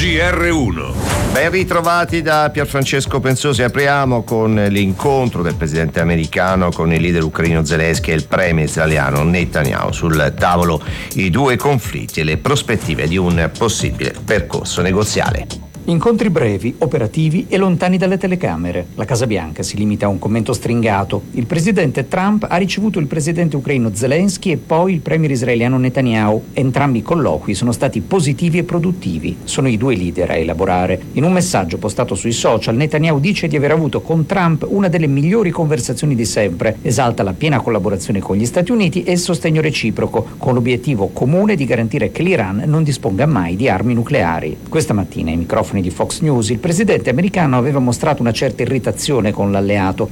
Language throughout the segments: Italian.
GR1. Ben ritrovati da Pierfrancesco Pensosi. Apriamo con l'incontro del presidente americano con il leader ucraino Zelensky e il premier israeliano Netanyahu. Sul tavolo i due conflitti e le prospettive di un possibile percorso negoziale. Incontri brevi, operativi e lontani dalle telecamere. La Casa Bianca si limita a un commento stringato. Il presidente Trump ha ricevuto il presidente ucraino Zelensky e poi il premier israeliano Netanyahu. Entrambi i colloqui sono stati positivi e produttivi. Sono i due leader a elaborare. In un messaggio postato sui social, Netanyahu dice di aver avuto con Trump una delle migliori conversazioni di sempre. Esalta la piena collaborazione con gli Stati Uniti e il sostegno reciproco, con l'obiettivo comune di garantire che l'Iran non disponga mai di armi nucleari. Questa mattina ai microfoni di Fox News il presidente americano aveva mostrato una certa irritazione con l'alleato.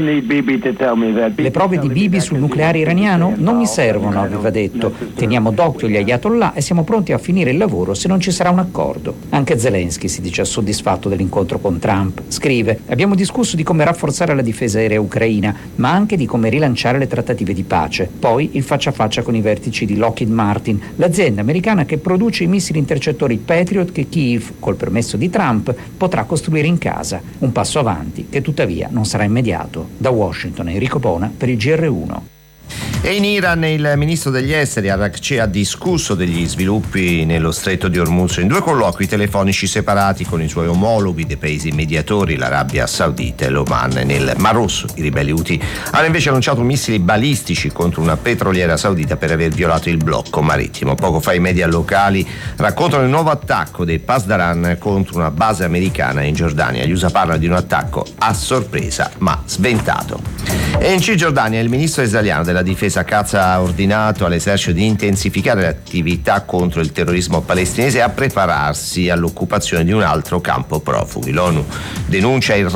Le prove di Bibi sul nucleare iraniano non mi servono, aveva detto. Teniamo d'occhio gli ayatollah e siamo pronti a finire il lavoro se non ci sarà un accordo. Anche Zelensky si dice soddisfatto dell'incontro con Trump. Scrive: abbiamo discusso di come rafforzare la difesa aerea ucraina, ma anche di come rilanciare le trattative di pace. Poi il faccia a faccia con i vertici di Lockheed Martin, l'azienda americana che produce i missili intercettori Patriot che Kiev, col permesso di Trump, potrà costruire in casa. Un passo avanti che tuttavia non sarà immediato. Da Washington, Enrico Bona per il GR1. E in Iran il ministro degli esteri Arakci ha discusso degli sviluppi nello stretto di Hormuz in due colloqui telefonici separati con i suoi omologhi dei paesi mediatori, l'Arabia Saudita e l'Oman. Nel Mar Rosso i ribelli Houthi hanno invece annunciato missili balistici contro una petroliera saudita per aver violato il blocco marittimo. Poco fa i media locali raccontano il nuovo attacco dei Pasdaran contro una base americana in Giordania. Gli USA parlano di un attacco a sorpresa ma sventato. E in Cisgiordania il ministro israeliano della difesa Katz ha ordinato all'esercito di intensificare le attività contro il terrorismo palestinese e a prepararsi all'occupazione di un altro campo profughi. L'ONU denuncia il